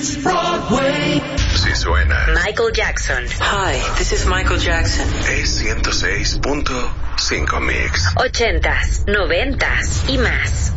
East Broadway. Si suena Michael Jackson. Hi, this is Michael Jackson. Es 106.5 Mix. 80s, 90s y más.